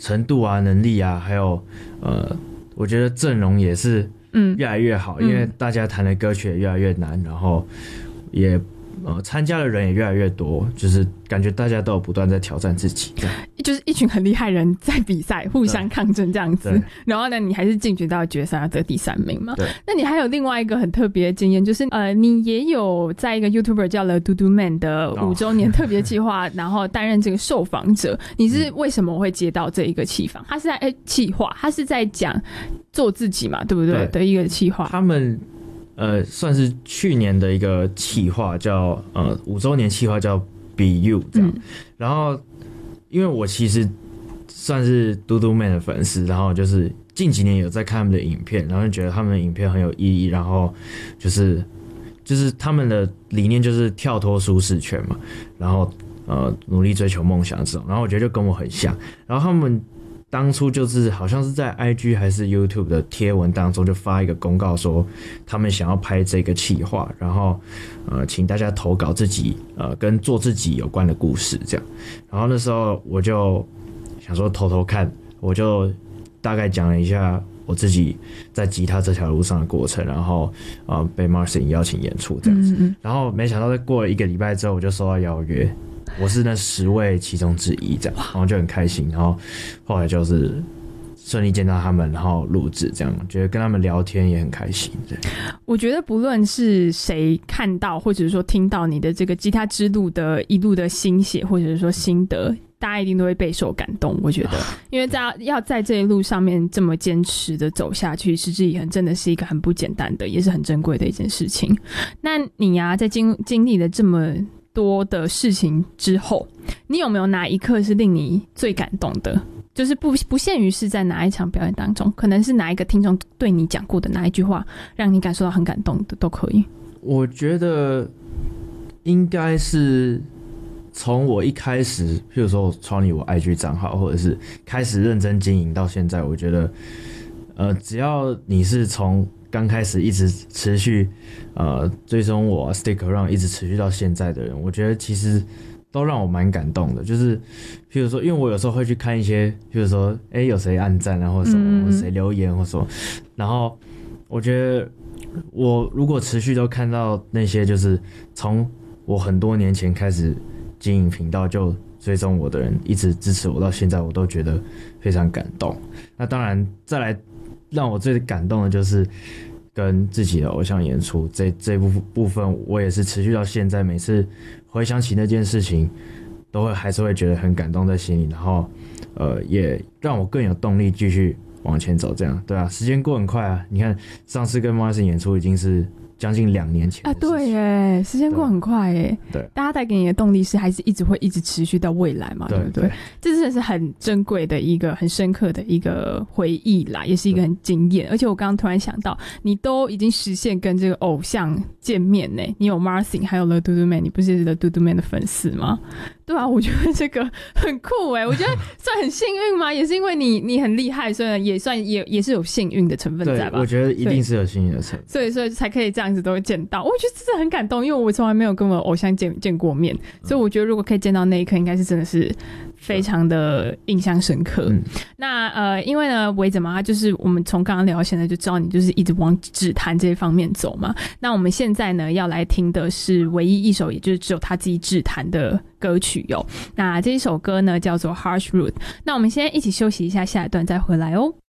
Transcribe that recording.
程度啊、能力啊，还有我觉得阵容也是越来越好，因为大家弹的歌曲也越来越难，然后也参加的人也越来越多，就是感觉大家都有不断在挑战自己， 就是一群很厉害人在比赛，互相抗争这样子。然后呢，你还是进军到决赛，得第3名嘛。那你还有另外一个很特别的经验，就是你也有在一个 YouTuber 叫了 Dudu Man 的5周年特别企划，然后担任这个受访者。你是为什么会接到这一个企访？他是在企划，他是在讲做自己嘛，对不对？的一个企划。 他们算是去年的一个企划，叫5周年企划叫 Be You 这样。然后因为我其实算是Dudu Man 的粉丝，然后就是近几年有在看他们的影片，然后就觉得他们的影片很有意义，然后就是他们的理念就是跳脱舒适圈嘛，然后努力追求梦想这种，然后我觉得就跟我很像。然后他们当初就是好像是在 IG 还是 YouTube 的贴文当中就发一个公告说他们想要拍这个企划，然后请大家投稿自己跟做自己有关的故事这样。然后那时候我就想说偷偷看，我就大概讲了一下我自己在吉他这条路上的过程，然后被 Martin 邀请演出这样子。然后没想到在过了1个礼拜之后我就收到邀约，我是那10位其中之一这样，然后就很开心。然后后来就是顺利见到他们，然后录制这样，觉得跟他们聊天也很开心。对， 我觉得不论是谁看到或者是说听到你的这个吉他之路的一路的心血或者是说心得，大家一定都会备受感动。我觉得因为要在这一路上面这么坚持的走下去，持之以恒真的是一个很不简单的也是很珍贵的一件事情。那你啊在经历了这么多的事情之后，你有没有哪一刻是令你最感动的？就是不限于是在哪一场表演当中，可能是哪一个听众对你讲过的哪一句话让你感受到很感动的都可以。 我觉得应该是从我一开始，譬如说我创立我 IG 账号，或者是开始认真经营到现在，我觉得只要你是从刚开始一直持续追踪我 stick around 一直持续到现在的人，我觉得其实都让我蛮感动的。就是譬如说因为我有时候会去看一些譬如说有谁按赞啊或什么，或谁留言或什么，然后我觉得我如果持续都看到那些就是从我很多年前开始经营频道就追踪我的人一直支持我到现在，我都觉得非常感动。那当然再来让我最感动的就是跟自己的偶像演出这部分，我也是持续到现在，每次回想起那件事情还是会觉得很感动在心里，然后也让我更有动力继续往前走这样。对啊，时间过很快啊，你看上次跟 Martin 演出已经是将近2年前啊。对耶，时间过很快耶。 对， 大家带给你的动力是还是会一直持续到未来嘛，对不对？这真的是很珍贵的一个很深刻的一个回忆啦，也是一个很惊艳。而且我刚刚突然想到，你都已经实现跟这个偶像见面呢，你有 Martin 还有 The Dudu Man， 你不是 The Dudu Man 的粉丝吗？对啊，我觉得这个很酷耶。我觉得算很幸运吗？也是因为你很厉害，所以也算也是有幸运的成分在吧？ 对，我觉得一定是有幸运的成分， 所以才可以这样子都见到。我觉得真的很感动，因为我从来没有跟我偶像见过面，所以我觉得如果可以见到那一刻，应该是真的是非常的印象深刻。那因为呢，维怎么他就是我们从刚刚聊到现在就知道你就是一直往指弹这方面走嘛。那我们现在呢要来听的是唯一一首，也就是只有他自己指弹的歌曲哟。那这一首歌呢叫做 Harsh Root。那我们先一起休息一下，下一段再回来哦。